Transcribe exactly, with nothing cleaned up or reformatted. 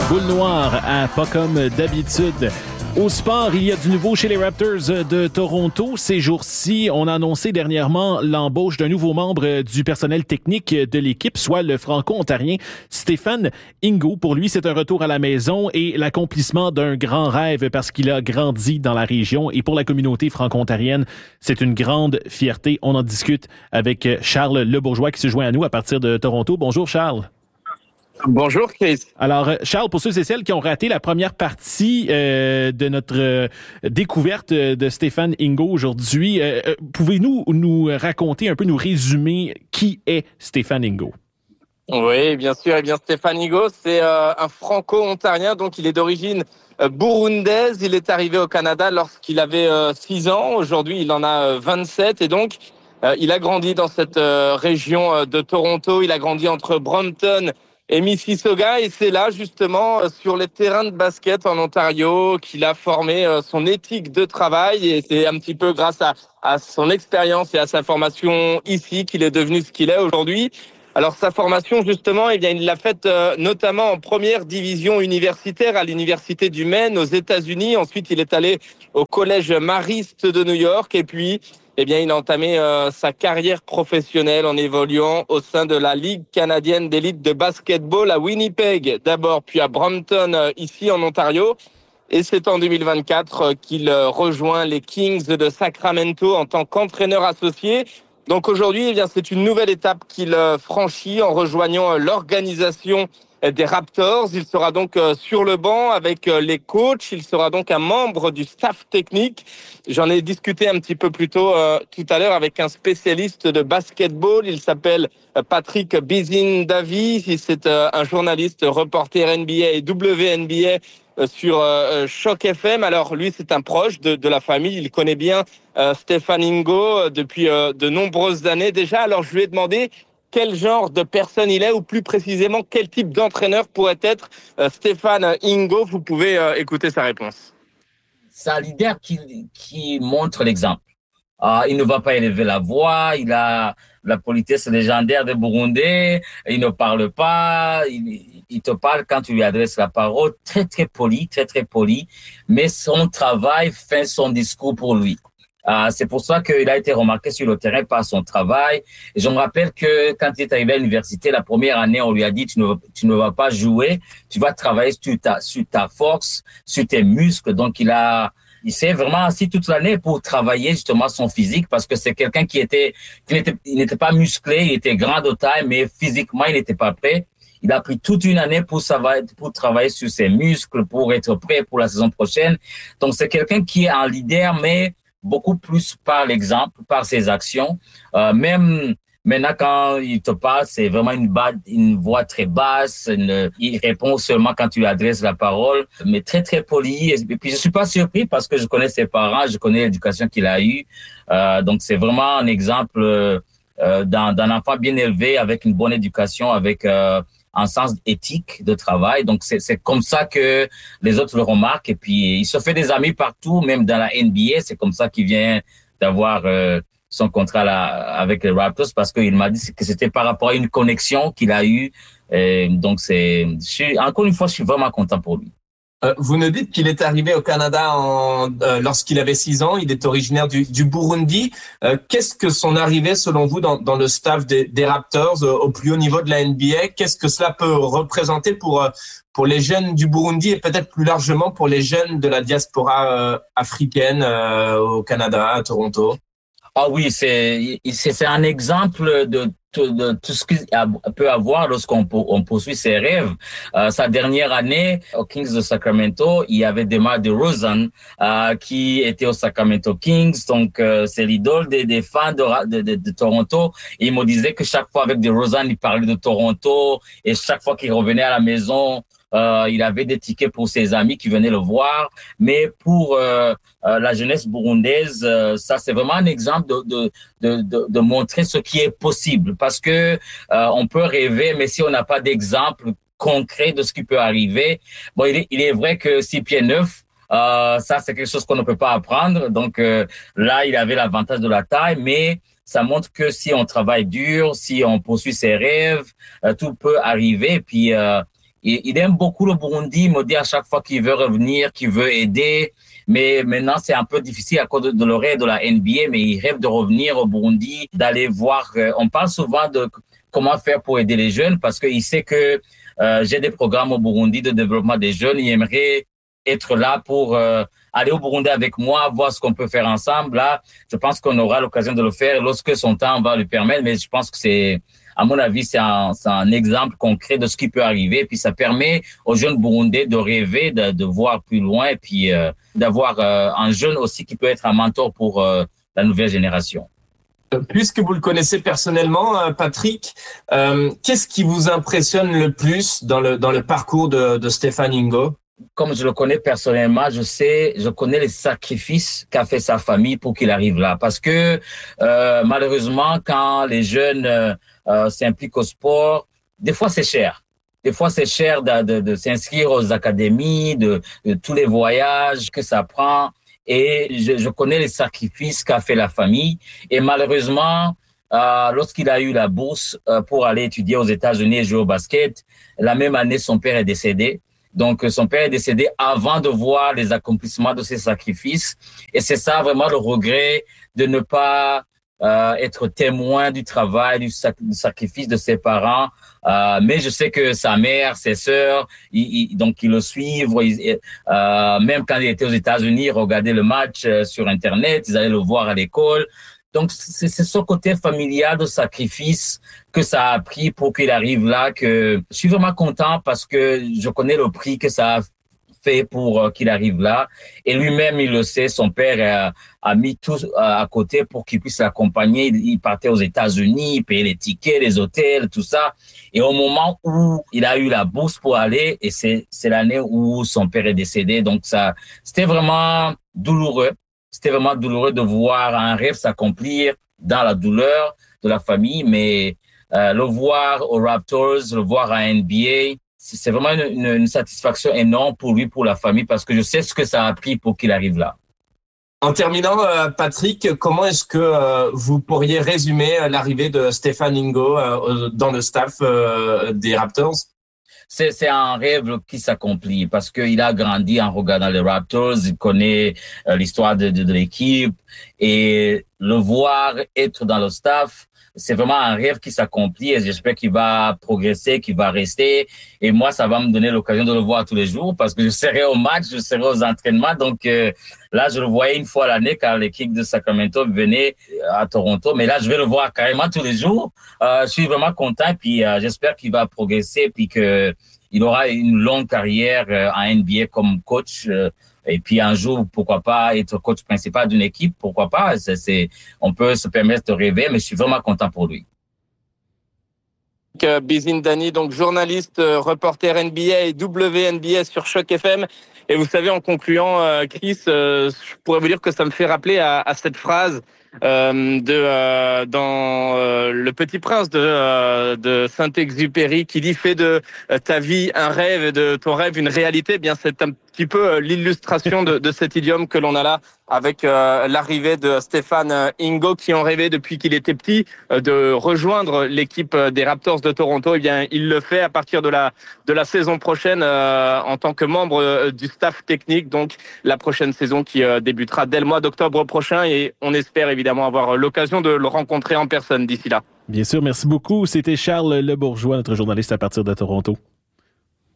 Boule noire à pas comme d'habitude. Au sport, il y a du nouveau chez les Raptors de Toronto. Ces jours-ci, on a annoncé dernièrement l'embauche d'un nouveau membre du personnel technique de l'équipe, soit le franco-ontarien Stéphane Ingo. Pour lui, c'est un retour à la maison et l'accomplissement d'un grand rêve parce qu'il a grandi dans la région. Et pour la communauté franco-ontarienne, c'est une grande fierté. On en discute avec Charles Lebourgeois qui se joint à nous à partir de Toronto. Bonjour Charles. Bonjour Chris. Alors Charles, pour ceux et celles qui ont raté la première partie euh, de notre euh, découverte de Stéphane Ingo aujourd'hui, euh, pouvez-vous nous raconter un peu, nous résumer qui est Stéphane Ingo? Oui, bien sûr. Eh bien, Stéphane Ingo, c'est euh, un franco-ontarien, donc il est d'origine euh, burundaise. Il est arrivé au Canada lorsqu'il avait euh, six ans. Aujourd'hui, il en a euh, vingt-sept et donc euh, il a grandi dans cette euh, région euh, de Toronto. Il a grandi entre Brampton et Mississauga, et c'est là justement sur les terrains de basket en Ontario qu'il a formé son éthique de travail, et c'est un petit peu grâce à, à son expérience et à sa formation ici qu'il est devenu ce qu'il est aujourd'hui. Alors sa formation justement, eh bien il l'a faite euh, notamment en première division universitaire à l'université du Maine aux États-Unis. Ensuite, il est allé au collège Marist de New York, et puis eh bien, il a entamé euh, sa carrière professionnelle en évoluant au sein de la Ligue canadienne d'élite de basketball à Winnipeg d'abord, puis à Brampton, euh, ici en Ontario. Et c'est en deux mille vingt-quatre euh, qu'il euh, rejoint les Kings de Sacramento en tant qu'entraîneur associé. Donc aujourd'hui, eh bien, c'est une nouvelle étape qu'il euh, franchit en rejoignant euh, l'organisation des Raptors. Il sera donc sur le banc avec les coachs. Il sera donc un membre du staff technique. J'en ai discuté un petit peu plus tôt euh, tout à l'heure avec un spécialiste de basketball. Il s'appelle Patrick Bizindavi. C'est euh, un journaliste, reporter N B A et W N B A sur euh, Choc F M. Alors lui, c'est un proche de, de la famille. Il connaît bien euh, Stéphane Ingo depuis euh, de nombreuses années déjà. Alors je lui ai demandé quel genre de personne il est, ou plus précisément, quel type d'entraîneur pourrait être euh, Stéphane Ingo. Vous pouvez euh, écouter sa réponse. C'est un leader qui, qui montre l'exemple. Euh, il ne va pas élever la voix, il a la politesse légendaire des Burundais, il ne parle pas, il, il te parle quand tu lui adresses la parole, très très poli, très très poli, mais son travail fait son discours pour lui. Euh, c'est pour ça qu'il a été remarqué sur le terrain par son travail. Et je me rappelle que quand il est arrivé à l'université, la première année, on lui a dit, tu ne, tu ne vas pas jouer, tu vas travailler sur ta, sur ta force, sur tes muscles. Donc, il a, il s'est vraiment assis toute l'année pour travailler justement son physique, parce que c'est quelqu'un qui était, qui n'était, il n'était pas musclé, il était grand de taille, mais physiquement, il n'était pas prêt. Il a pris toute une année pour travailler, pour travailler sur ses muscles, pour être prêt pour la saison prochaine. Donc, c'est quelqu'un qui est un leader, mais beaucoup plus par l'exemple, par ses actions. Euh, même maintenant, quand il te parle, c'est vraiment une, ba- une voix très basse. Une, il répond seulement quand tu lui adresses la parole, mais très, très poli. Et puis, je suis pas surpris parce que je connais ses parents, je connais l'éducation qu'il a eue. Euh, donc, c'est vraiment un exemple euh, d'un, d'un enfant bien élevé, avec une bonne éducation, avec euh, un sens éthique de travail. Donc, c'est, c'est comme ça que les autres le remarquent. Et puis, il se fait des amis partout, même dans la N B A. C'est comme ça qu'il vient d'avoir euh, son contrat là, avec les Raptors, parce qu'il m'a dit que c'était par rapport à une connexion qu'il a eue. Et donc, c'est, je suis, encore une fois, je suis vraiment content pour lui. Euh, vous nous dites qu'il est arrivé au Canada en, euh, lorsqu'il avait six ans. Il est originaire du, du Burundi. Euh, qu'est-ce que son arrivée, selon vous, dans, dans le staff des, des Raptors euh, au plus haut niveau de la N B A, qu'est-ce que cela peut représenter pour, euh, pour les jeunes du Burundi et peut-être plus largement pour les jeunes de la diaspora euh, africaine euh, au Canada, à Toronto? Ah oui, c'est, c'est, c'est un exemple de tout, de tout ce qu'il peut avoir lorsqu'on on poursuit ses rêves. Euh, sa dernière année aux Kings de Sacramento, il y avait DeMar DeRozan euh, qui était aux Sacramento Kings, donc euh, c'est l'idole des, des fans de, de, de, de Toronto. Et il me disait que chaque fois avec DeRozan, il parlait de Toronto, et chaque fois qu'il revenait à la maison, Euh, il avait des tickets pour ses amis qui venaient le voir. Mais pour euh, euh, la jeunesse burundaise, euh, ça c'est vraiment un exemple de, de, de, de, de montrer ce qui est possible. Parce que euh, on peut rêver, mais si on n'a pas d'exemple concret de ce qui peut arriver, bon, il est, il est vrai que six pieds neuf, euh, ça c'est quelque chose qu'on ne peut pas apprendre. Donc euh, là, il avait l'avantage de la taille, mais ça montre que si on travaille dur, si on poursuit ses rêves, euh, tout peut arriver. Puis euh, Il, il aime beaucoup le Burundi, il me dit à chaque fois qu'il veut revenir, qu'il veut aider. Mais maintenant, c'est un peu difficile à cause de, de l'horaire de la N B A, mais il rêve de revenir au Burundi, d'aller voir. Euh, on parle souvent de comment faire pour aider les jeunes parce qu'il sait que euh, j'ai des programmes au Burundi de développement des jeunes. Il aimerait être là pour euh, aller au Burundi avec moi, voir ce qu'on peut faire ensemble. Là, je pense qu'on aura l'occasion de le faire lorsque son temps va lui permettre, mais je pense que c'est... À mon avis, c'est un, c'est un exemple concret de ce qui peut arriver. Puis ça permet aux jeunes Burundais de rêver, de, de voir plus loin et puis euh, d'avoir euh, un jeune aussi qui peut être un mentor pour euh, la nouvelle génération. Puisque vous le connaissez personnellement, Patrick, euh, qu'est-ce qui vous impressionne le plus dans le, dans le parcours de, de Stéphane Ingo? Comme je le connais personnellement, je sais, je connais les sacrifices qu'a fait sa famille pour qu'il arrive là. Parce que euh, malheureusement, quand les jeunes euh, euh, s'impliquent au sport, des fois c'est cher. Des fois c'est cher de, de, de s'inscrire aux académies, de, de tous les voyages que ça prend. Et je, je connais les sacrifices qu'a fait la famille. Et malheureusement, euh, lorsqu'il a eu la bourse euh, pour aller étudier aux États-Unis et jouer au basket, la même année, son père est décédé. Donc, son père est décédé avant de voir les accomplissements de ses sacrifices. Et c'est ça vraiment le regret de ne pas euh, être témoin du travail, du, sac- du sacrifice de ses parents. Euh, mais je sais que sa mère, ses sœurs, ils, ils, donc ils le suivent. Ils, euh, même quand il était aux États-Unis, ils regardaient le match euh, sur Internet, ils allaient le voir à l'école. Donc, c'est, c'est ce côté familial de sacrifice que ça a pris pour qu'il arrive là, que je suis vraiment content parce que je connais le prix que ça a fait pour qu'il arrive là. Et lui-même, il le sait, son père a, a mis tout à côté pour qu'il puisse l'accompagner. Il partait aux États-Unis, il payait les tickets, les hôtels, tout ça. Et au moment où il a eu la bourse pour aller, et c'est, c'est l'année où son père est décédé. Donc, ça, c'était vraiment douloureux. C'était vraiment douloureux de voir un rêve s'accomplir dans la douleur de la famille, mais euh, le voir aux Raptors, le voir à N B A, c'est, c'est vraiment une, une, une satisfaction énorme pour lui, pour la famille, parce que je sais ce que ça a pris pour qu'il arrive là. En terminant, euh, Patrick, comment est-ce que euh, vous pourriez résumer l'arrivée de Stéphane Ingo euh, dans le staff euh, des Raptors? C'est, c'est un rêve qui s'accomplit parce qu'il a grandi en regardant les Raptors, il connaît euh, l'histoire de, de, de l'équipe et le voir être dans le staff, c'est vraiment un rêve qui s'accomplit et j'espère qu'il va progresser, qu'il va rester. Et moi, ça va me donner l'occasion de le voir tous les jours parce que je serai au match, je serai aux entraînements. Donc euh, là, je le voyais une fois l'année quand l'équipe de Sacramento venait à Toronto. Mais là, je vais le voir carrément tous les jours. Euh, je suis vraiment content et puis euh, j'espère qu'il va progresser puis que il aura une longue carrière euh, en N B A comme coach. Euh, Et puis un jour, pourquoi pas être coach principal d'une équipe, pourquoi pas. C'est, c'est, on peut se permettre de rêver, mais je suis vraiment content pour lui. Bizindani, donc journaliste, reporter N B A et W N B A sur Choc F M. Et vous savez, en concluant, Chris, je pourrais vous dire que ça me fait rappeler à, à cette phrase euh, de euh, dans euh, Le Petit Prince de, euh, de Saint-Exupéry qui dit « Fais de ta vie un rêve et de ton rêve une réalité ». Eh bien, c'est un petit peu l'illustration de, de cet idiome que l'on a là avec euh, l'arrivée de Stéphane Ingo qui en rêvait depuis qu'il était petit euh, de rejoindre l'équipe des Raptors de Toronto. Eh bien, il le fait à partir de la de la saison prochaine euh, en tant que membre euh, du staff technique. Donc, la prochaine saison qui euh, débutera dès le mois d'octobre prochain et on espère évidemment avoir l'occasion de le rencontrer en personne d'ici là. Bien sûr, merci beaucoup. C'était Charles Le Bourgeois, notre journaliste à partir de Toronto.